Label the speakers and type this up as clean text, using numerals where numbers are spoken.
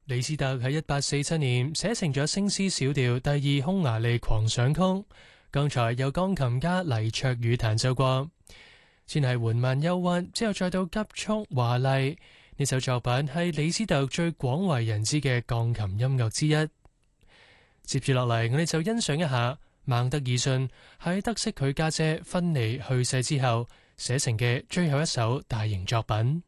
Speaker 1: 李斯特喺1847年寫成咗升 C 小調第二匈牙利狂想曲，剛才由鋼琴家黎卓宇彈奏過。先係緩慢憂鬱，之後再到急速華麗。呢首作品係李斯特最廣為人知嘅鋼琴音樂之一。接住落嚟，我哋就欣賞一下孟德爾遜喺得悉佢家姐芬妮去世之後寫成嘅最後一首大型作品。